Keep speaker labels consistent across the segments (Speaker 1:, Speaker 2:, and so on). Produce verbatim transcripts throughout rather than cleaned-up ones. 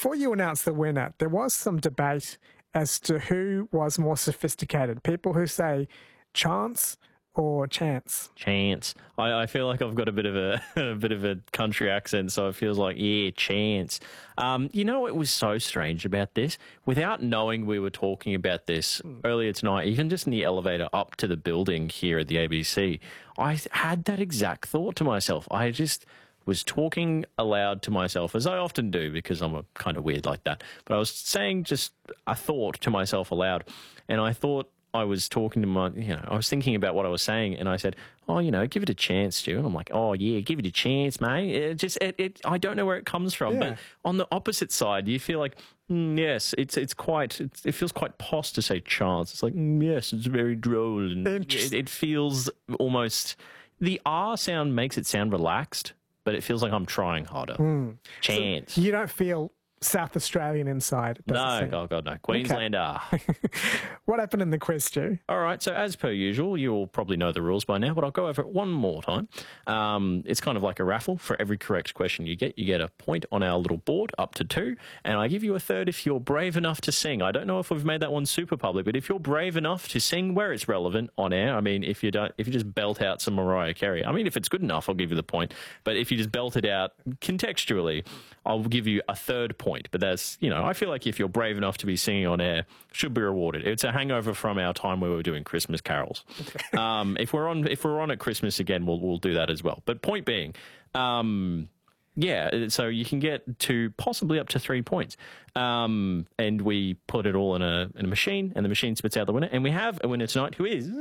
Speaker 1: before you announced the winner, there was some debate as to who was more sophisticated. People who say chance or chance.
Speaker 2: Chance. I, I feel like I've got a bit of a, a bit of a country accent, so it feels like, yeah, chance. Um, you know, it was so strange about this. Without knowing we were talking about this mm. earlier tonight, even just in the elevator up to the building here at the A B C, I had that exact thought to myself. I just was talking aloud to myself, as I often do, because I'm a kind of weird like that. But I was saying just a thought to myself aloud, and I thought I was talking to my, you know, I was thinking about what I was saying, and I said, oh, you know, give it a chance, Stu. And I'm like, oh, yeah, give it a chance, mate. It just, it, it, I don't know where it comes from. Yeah. But on the opposite side, you feel like, mm, yes, it's it's quite, it's, it feels quite posh to say chance. It's like, mm, yes, it's very droll. And it, it feels almost, the R sound makes it sound relaxed, but it feels like I'm trying harder. Mm. Chance.
Speaker 1: So you don't feel South Australian inside?
Speaker 2: No, oh God, no. Queenslander.
Speaker 1: Okay. What happened in the quiz, Stu?
Speaker 2: All right, so as per usual, you will probably know the rules by now, but I'll go over it one more time. Um, it's kind of like a raffle. For every correct question you get, you get a point on our little board, up to two, and I give you a third if you're brave enough to sing. I don't know if we've made that one super public, but if you're brave enough to sing where it's relevant on air, I mean, if you don't, if you just belt out some Mariah Carey, I mean, if it's good enough, I'll give you the point. But if you just belt it out contextually, I'll give you a third point. But that's, you know, I feel like if you're brave enough to be singing on air, should be rewarded. It's a hangover from our time where we were doing Christmas carols. Okay. um, if we're on, if we're on at Christmas again, we'll we'll do that as well. But point being, um, yeah, so you can get to possibly up to three points, um, and we put it all in a in a machine, and the machine spits out the winner, and we have a winner tonight who is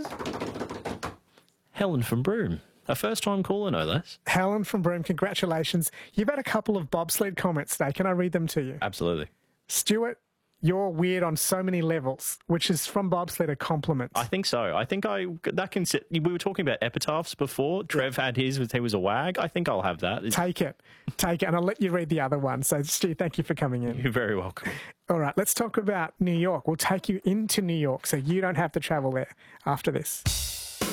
Speaker 2: Helen from Broome. A first-time caller, no less.
Speaker 1: Helen from Broome, congratulations. You've had a couple of bobsled comments today. Can I read them to you?
Speaker 2: Absolutely.
Speaker 1: Stuart, you're weird on so many levels, which is from bobsled a compliment.
Speaker 2: I think so. I think I that can sit. We were talking about epitaphs before. Trev had his, he was a wag. I think I'll have that. It's,
Speaker 1: Take it. Take it, and I'll let you read the other one. So, Stu, thank you for coming in.
Speaker 2: You're very welcome.
Speaker 1: All right, let's talk about New York. We'll take you into New York so you don't have to travel there after this.